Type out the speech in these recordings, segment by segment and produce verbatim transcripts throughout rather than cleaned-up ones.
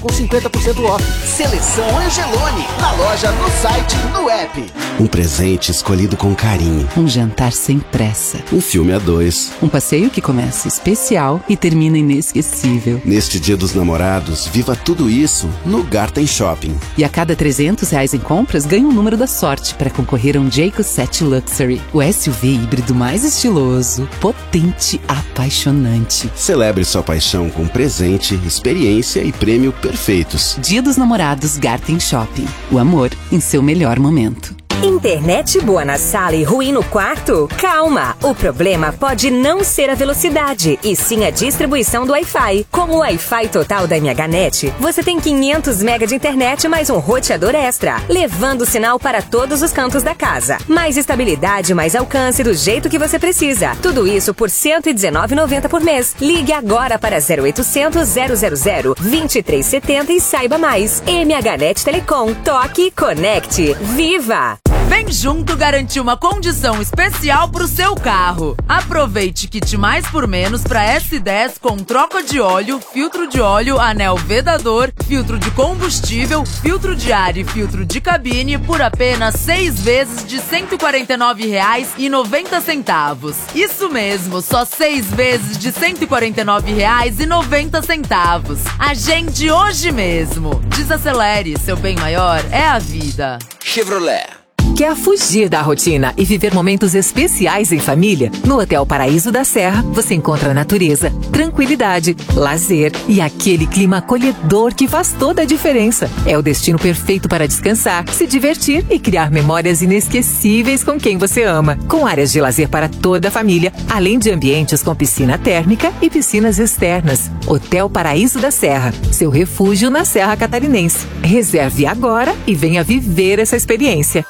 com cinquenta por cento off. Seleção Angelone, na loja, no site, no app. Um presente escolhido com carinho. Um jantar sem pressa. Um filme a dois. Um passeio que começa especial e termina inesquecível. Neste Dia dos Namorados, viva tudo isso no Garten Shopping. E a cada trezentos reais em compras, ganha um número da sorte para concorrer a um Jayco sete Luxury. O S U V híbrido mais estiloso, potente, apaixonante. Celebre sua paixão com presente, experiência e prêmio perfeitos. Dia dos Namorados Garten Shopping. O amor em seu melhor momento. Internet boa na sala e ruim no quarto? Calma! O problema pode não ser a velocidade, e sim a distribuição do Wi-Fi. Com o Wi-Fi total da MHNet, você tem quinhentos megabytes de internet mais um roteador extra, levando o sinal para todos os cantos da casa. Mais estabilidade, mais alcance do jeito que você precisa. Tudo isso por cento e dezenove reais e noventa centavos por mês. Ligue agora para zero oitocentos, zero zero zero, dois três sete zero e saiba mais. MHNet Telecom. Toque e conecte. Viva! Vem junto garantir uma condição especial pro seu carro. Aproveite kit mais por menos para S dez com troca de óleo, filtro de óleo, anel vedador, filtro de combustível, filtro de ar e filtro de cabine por apenas seis vezes de cento e quarenta e nove reais e noventa centavos. Isso mesmo, só seis vezes de cento e quarenta e nove reais e noventa centavos. Agende hoje mesmo. Desacelere, seu bem maior é a vida. Chevrolet. Quer fugir da rotina e viver momentos especiais em família? No Hotel Paraíso da Serra, você encontra natureza, tranquilidade, lazer e aquele clima acolhedor que faz toda a diferença. É o destino perfeito para descansar, se divertir e criar memórias inesquecíveis com quem você ama. Com áreas de lazer para toda a família, além de ambientes com piscina térmica e piscinas externas. Hotel Paraíso da Serra, seu refúgio na Serra Catarinense. Reserve agora e venha viver essa experiência.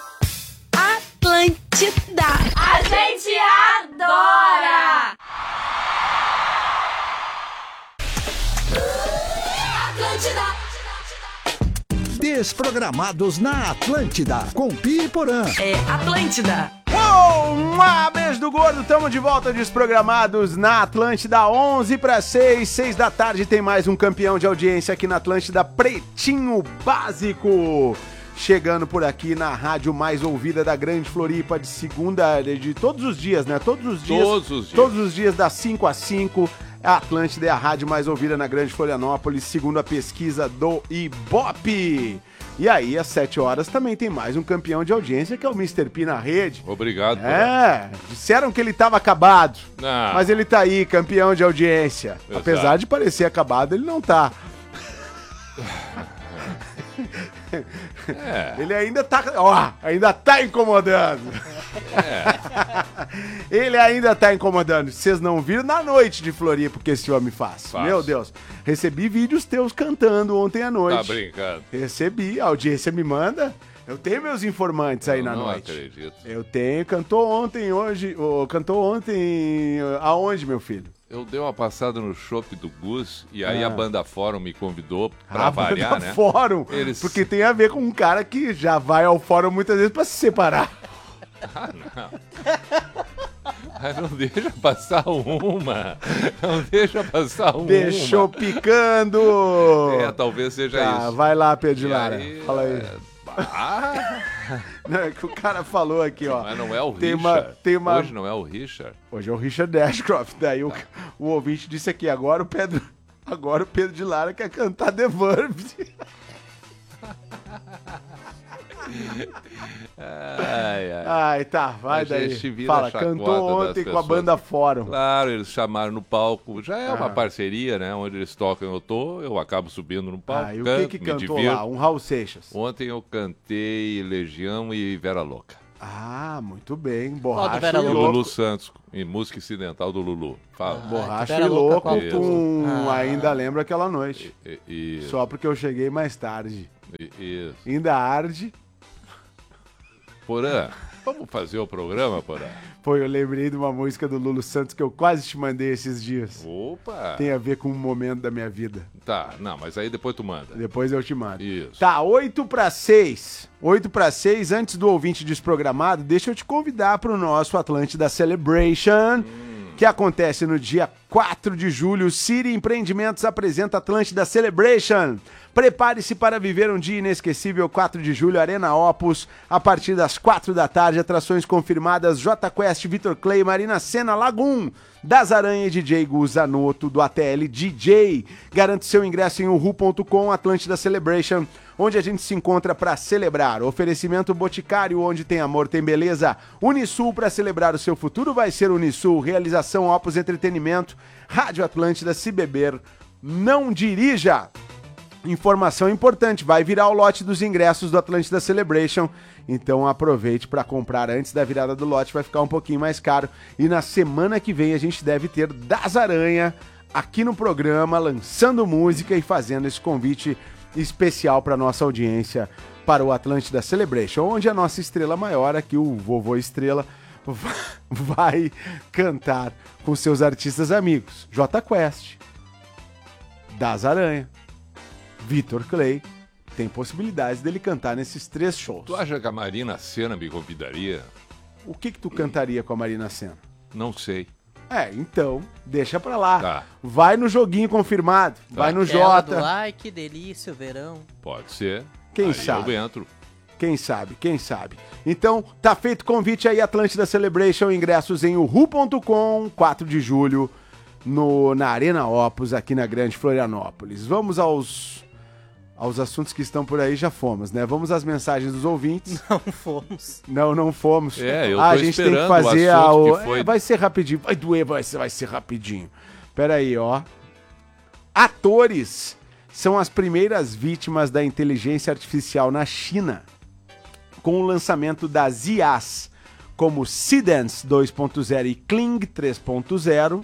Atlântida. A gente adora! Atlântida. Desprogramados na Atlântida, com Pi e Porã. É Atlântida. Uou, um beijo do gordo, tamo de volta, Desprogramados na Atlântida, onze para seis, seis da tarde tem mais um campeão de audiência aqui na Atlântida, Pretinho Básico. Chegando por aqui na rádio mais ouvida da Grande Floripa, de segunda, de todos os dias, né? Todos os dias. Todos os dias. Todos os dias, das cinco às cinco. A Atlântida é a rádio mais ouvida na Grande Florianópolis, segundo a pesquisa do Ibope. E aí, às sete horas, também tem mais um campeão de audiência, que é o mister P na rede. Obrigado. É, disseram que ele estava acabado, ah. mas ele tá aí, campeão de audiência. Exato. Apesar de parecer acabado, ele não tá. É. Ele ainda tá, ó, ainda tá incomodando. É. Ele ainda tá incomodando. Vocês não viram na noite de Floripa o que esse homem faz. Faço. Meu Deus. Recebi vídeos teus cantando ontem à noite. Tá brincando. Recebi, a audiência me manda. Eu tenho meus informantes aí Eu na não noite. acredito. Eu tenho. Cantou ontem, hoje. Oh, cantou ontem. Aonde, meu filho? Eu dei uma passada no shopping do Gus e aí Ah. a banda Fórum me convidou pra Ah, variar, banda né? Fórum. Eles... Porque tem a ver com um cara que já vai ao fórum muitas vezes pra se separar. Ah, não. Ai, não deixa passar uma. Não deixa passar uma. Deixou picando. É, talvez seja Tá, isso. vai lá, Pedro de E Lara. aí, Fala aí. é, ah, Não, é que o cara falou aqui, ó. mas não é o tem Richard. Uma, tem uma... Hoje não é o Richard. Hoje é o Richard Ashcroft. Daí o, o ouvinte disse aqui, agora o Pedro, agora o Pedro de Lara quer cantar The Verb. Ai, ai. Ai, tá, vai A daí. gente vira Fala, a chacota cantou ontem das com a pessoas. banda Fórum. Claro, eles chamaram no palco. Já é uma Ah. parceria, né? Onde eles tocam, eu tô, eu acabo subindo no palco. Ah, e o canto, que que me cantou divirto. lá? Um Raul Seixas. Ontem eu cantei Legião e Vera Louca. Ah, muito bem. Qual do Borracha Vera e Louca? Do Lulu louco. Santos, em música incidental do Lulu. Fala. Borracha Vera e Louca, louco qual tu? com Ah. Ainda Lembro Aquela Noite. E, e, Só porque eu cheguei mais tarde. e, e, Ainda arde. Porã, vamos fazer o programa, Porã? Pô, eu lembrei de uma música do Lulu Santos que eu quase te mandei esses dias. Opa! Tem a ver com um momento da minha vida. Tá, não, mas aí depois tu manda. Depois eu te mando. Isso. Tá, oito para seis. oito para seis, antes do ouvinte desprogramado, deixa eu te convidar para o nosso Atlântida Celebration, hum. que acontece no dia quatro de julho, City Empreendimentos apresenta Atlântida Celebration. Prepare-se para viver um dia inesquecível, quatro de julho, Arena Opus, a partir das quatro da tarde, atrações confirmadas, J Quest, Vitor Clay, Marina Sena, Lagoon, Das Aranha e D J Gu Zanotto, do A T L D J. Garante seu ingresso em uhu ponto com, Atlântida Celebration, onde a gente se encontra para celebrar. Oferecimento Boticário, onde tem amor, tem beleza. Unisul, para celebrar o seu futuro, vai ser Unisul. Realização Opus Entretenimento, Rádio Atlântida, se beber, não dirija. Informação importante, vai virar o lote dos ingressos do Atlântida Celebration, então aproveite para comprar antes da virada do lote, vai ficar um pouquinho mais caro. E na semana que vem a gente deve ter Das Aranha aqui no programa, lançando música e fazendo esse convite especial para nossa audiência para o Atlântida Celebration, onde a nossa estrela maior, aqui o Vovô Estrela, vai cantar com seus artistas amigos, J Quest, Das Aranha, Vitor Clay. Tem possibilidades dele cantar nesses três shows. Tu acha que a Marina Sena me convidaria? O que que tu cantaria com a Marina Sena? Não sei. É, então, deixa pra lá. Tá. Vai no joguinho confirmado, tá. Vai no Aquela Jota. do, ai, que delícia o verão. Pode ser. Quem aí sabe? Eu entro. Quem sabe, quem sabe. Então, tá feito convite aí, Atlântida Celebration, ingressos em uhu ponto com, quatro de julho, no, na Arena Opus, aqui na Grande Florianópolis. Vamos aos... Aos assuntos que estão por aí, já fomos, né? Vamos às mensagens dos ouvintes. Não fomos. Não, não fomos. É, eu ah, tô a gente tem que esperando fazer o a... assunto O... que foi- É, vai ser rapidinho. Vai doer, vai ser, vai ser rapidinho. Pera aí, ó. Atores são as primeiras vítimas da inteligência artificial na China, com o lançamento das I As, como Seedance dois ponto zero e Kling três ponto zero.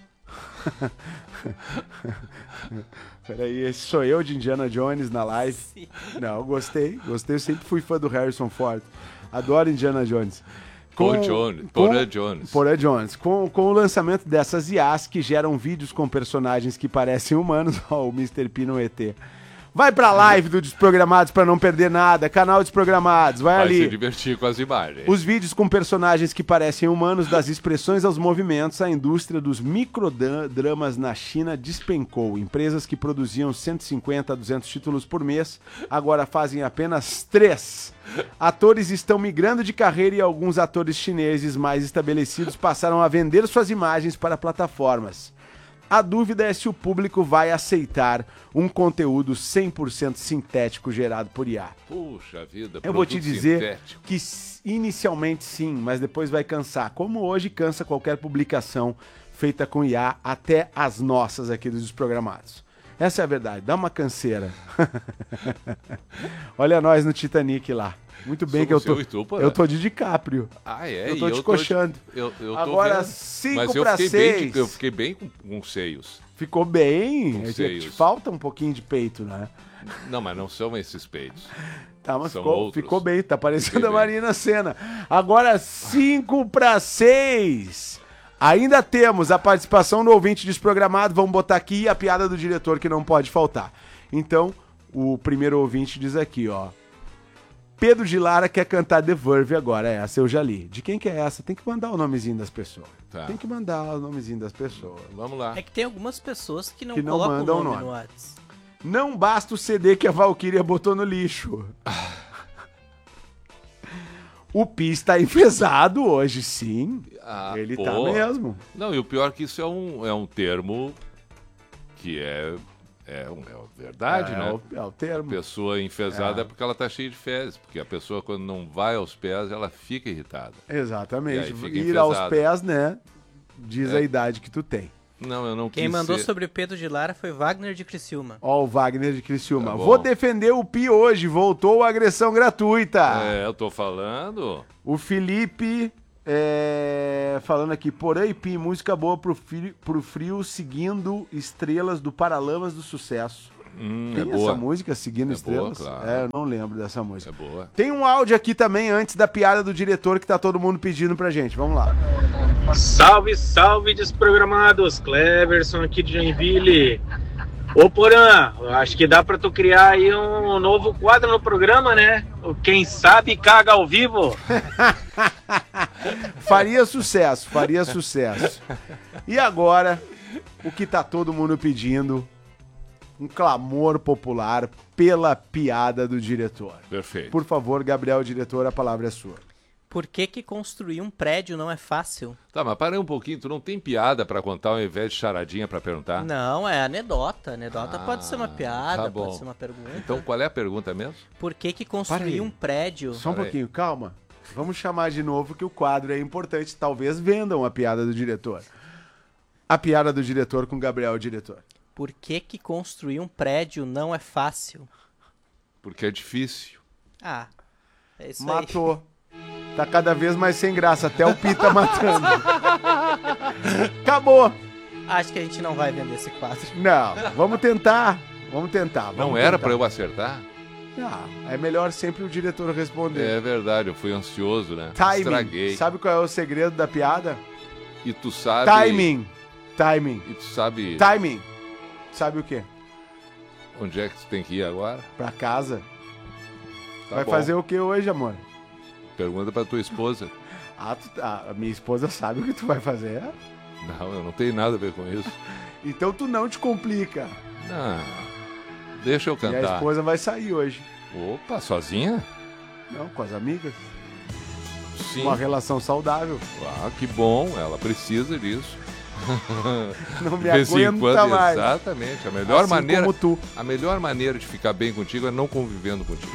Peraí, esse sou eu de Indiana Jones na live. Sim. Não, gostei, gostei. Eu sempre fui fã do Harrison Ford. Adoro Indiana Jones. Paul Jones, Porã Jones. Porã Jones. Com, com o lançamento dessas I As que geram vídeos com personagens que parecem humanos, ó, o mister P no E T. Vai pra live do Desprogramados pra não perder nada. Canal Desprogramados, vai, Vai ali. se divertir com as imagens. Os vídeos com personagens que parecem humanos, das expressões aos movimentos, a indústria dos microdramas na China despencou. Empresas que produziam cento e cinquenta a duzentos títulos por mês, agora fazem apenas três. Atores estão migrando de carreira e alguns atores chineses mais estabelecidos passaram a vender suas imagens para plataformas. A dúvida é se o público vai aceitar um conteúdo cem por cento sintético gerado por I A. Puxa vida, Eu vou te dizer sintético. que inicialmente sim, mas depois vai cansar. Como hoje cansa qualquer publicação feita com I A, até as nossas aqui dos Desprogramados. Essa é a verdade, dá uma canseira. Olha nós no Titanic lá. Muito bem. Somos que eu tô, eu e tu, pô, eu né? tô de DiCaprio. Ah, é? Eu tô e te eu coxando. Tô, eu, eu tô Agora, vendo. cinco Mas eu pra fiquei seis. bem de- eu fiquei bem com, com seios. Ficou bem. Com É que seios. te falta um pouquinho de peito, né? Não, mas não são esses peitos. Tá, mas São ficou, outros. ficou bem, tá parecendo Fiquei a bem. Marina Sena. Agora cinco para seis. Ainda temos a participação do ouvinte desprogramado, vamos botar aqui e a piada do diretor que não pode faltar. Então, o primeiro ouvinte diz aqui, ó. Pedro de Lara quer cantar The Verve agora, é, essa eu já li. De quem que é essa? Tem que mandar o nomezinho das pessoas. Tá. Tem que mandar o nomezinho das pessoas. Vamos lá. É que tem algumas pessoas que não Que não colocam mandam o nome nome. no WhatsApp. Não basta o C D que a Valkyria botou no lixo. O Pi está enfesado hoje, sim. Ah, Ele pô. tá mesmo. Não, e o pior é que isso é um, é um termo que é, é, um- é verdade, É, né? é o- é o termo. Pessoa enfesada É. é porque ela tá cheia de fezes. Porque a pessoa, quando não vai aos pés, ela fica irritada. Exatamente. E aí fica Ir aos enfesado. pés, né? Diz É. a idade que tu tem. Não, eu não Quem quis mandou ser- sobre o Pedro de Lara foi Wagner de Criciúma. Ó, o Wagner de Criciúma. Tá bom. Vou defender o Pi hoje. Voltou a agressão gratuita. É, eu tô falando. O Felipe é, falando aqui. Porém, Pi, música boa pro frio, pro frio seguindo estrelas do Paralamas do Sucesso. Hum, Tem é essa boa. música, Seguindo É Estrelas? boa, claro. É, eu não lembro dessa música. É boa. Tem um áudio aqui também, antes da piada do diretor, que tá todo mundo pedindo pra gente. Vamos lá. Salve, salve, desprogramados! Cleverson aqui de Joinville. Ô Porã, eu acho que dá pra tu criar aí um novo quadro no programa, né? O Quem Sabe Caga ao Vivo. Faria sucesso, faria sucesso. E agora, o que tá todo mundo pedindo, um clamor popular pela piada do diretor. Perfeito. Por favor, Gabriel, diretor, a palavra é sua. Por que que construir um prédio não é fácil? Tá, mas para aí um pouquinho, tu não tem piada pra contar ao invés de charadinha pra perguntar? Não, é anedota. Anedota Ah, pode ser uma piada, tá bom. pode ser uma pergunta. Então qual é a pergunta mesmo? Por que que Para aí. construir um prédio... Só um Para aí. pouquinho, calma. Vamos chamar de novo que o quadro é importante. Talvez vendam a piada do diretor. A piada do diretor com Gabriel, diretor. Por que que construir um prédio não é fácil? Porque é difícil. Ah, é isso Matou. Tá cada vez mais sem graça, até o Pi tá matando. Acabou. aí. Acho que a gente não vai vender esse quadro. Não, vamos tentar. Vamos tentar. Vamos Não era tentar. pra eu acertar? Ah, é melhor sempre o diretor responder. É verdade, eu fui ansioso, né? Timing. Estraguei. Sabe qual é o segredo da piada? E tu sabe... Timing. Timing. E tu sabe Timing. Sabe o quê? onde é que tu tem que ir agora? Pra casa. Tá Vai bom. fazer o que hoje, amor? Pergunta pra tua esposa. Ah, tu- a minha esposa sabe o que tu vai fazer. Não, eu não tenho nada a ver com isso. Então tu não te complica. Não. Deixa eu E a cantar. esposa vai sair hoje. Opa, sozinha? Não, com as amigas. Sim. Uma relação saudável. Ah, que bom, ela precisa disso. Não me De vez em aguenta quando, mais. exatamente. A melhor Assim maneira, como tu. a melhor maneira de ficar bem contigo é não convivendo contigo.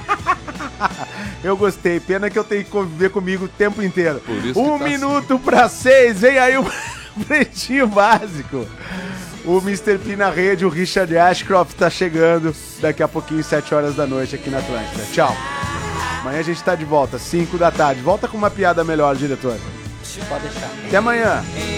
Eu gostei. Pena que eu tenho que conviver comigo o tempo inteiro. Por isso Um que tá minuto pra seis. Vem aí o Pretinho Básico. O mister P na rede, o Richard Ashcroft tá chegando daqui a pouquinho, sete horas da noite aqui na Atlântida. Tchau. Amanhã a gente tá de volta, cinco da tarde. Volta com uma piada melhor, diretor. Pode deixar. Até amanhã.